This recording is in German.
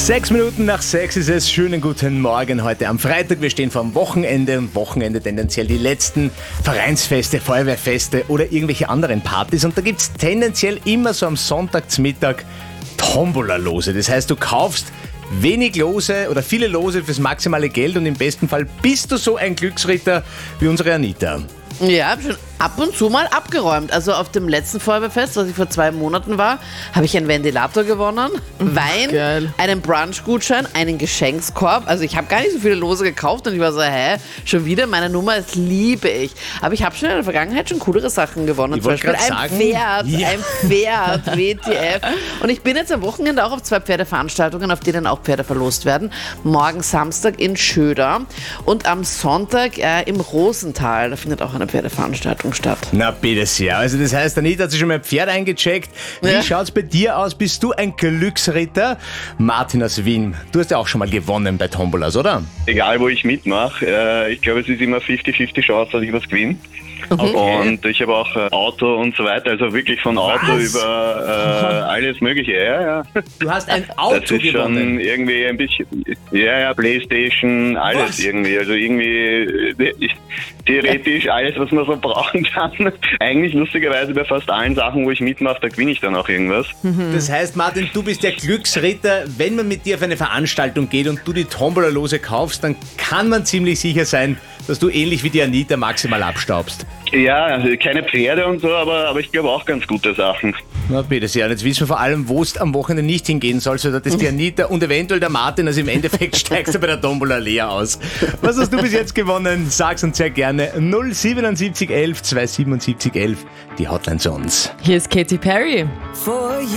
6:06 ist es. Schönen guten Morgen heute am Freitag. Wir stehen vor dem Wochenende und Wochenende tendenziell die letzten Vereinsfeste, Feuerwehrfeste oder irgendwelche anderen Partys. Und da gibt es tendenziell immer so am Sonntagsmittag Tombola-Lose. Das heißt, du kaufst wenig Lose oder viele Lose fürs maximale Geld und im besten Fall bist du so ein Glücksritter wie unsere Anita. Ja, habe schon ab und zu mal abgeräumt. Also auf dem letzten Feuerwehrfest, was ich vor 2 Monaten war, habe ich einen Ventilator gewonnen, Wein, geil. einen Brunch-Gutschein, einen Geschenkskorb. Also ich habe gar nicht so viele Lose gekauft und ich war so, schon wieder meine Nummer, das liebe ich. Aber ich habe schon in der Vergangenheit schon coolere Sachen gewonnen. Ich Zum wollte Beispiel gerade ein Pferd, WTF. Und ich bin jetzt am Wochenende auch auf 2 Pferdeveranstaltungen, auf denen auch Pferde verlost werden. Morgen Samstag in Schöder und am Sonntag im Rosental. Da findet auch eine Pferdeveranstaltung statt. Na bitte sehr. Also das heißt, Anita hat sich schon mal ein Pferd eingecheckt. Wie Ja. schaut's bei dir aus? Bist du ein Glücksritter? Martin aus Wien, du hast ja auch schon mal gewonnen bei Tombolas, oder? Egal, wo ich mitmache, ich glaube, es ist immer 50-50 Chance, dass ich was gewinne. Und ich habe auch Auto und so weiter, also wirklich von Auto Was? über alles Mögliche. Ja. Du hast ein Das Auto ist schon gewonnen. irgendwie ein bisschen, Playstation, alles Was? irgendwie. Also irgendwie theoretisch alles, was man so brauchen kann. Eigentlich lustigerweise bei fast allen Sachen, wo ich mitmache, da gewinne ich dann auch irgendwas. Das heißt, Martin, du bist der Glücksritter. Wenn man mit dir auf eine Veranstaltung geht und du die Tombola-Lose kaufst, dann kann man ziemlich sicher sein, dass du ähnlich wie die Anita maximal abstaubst. Ja, also keine Pferde und so, aber ich glaube auch ganz gute Sachen. Na bitte sehr. Und jetzt wissen wir vor allem, wo es am Wochenende nicht hingehen soll, sodass das die Anita und eventuell der Martin, also im Endeffekt steigst du bei der Tombola leer aus. Was hast du bis jetzt gewonnen? Sag's uns sehr gerne. 07711 27711, die Hotline zu uns. Hier ist Katy Perry. For you.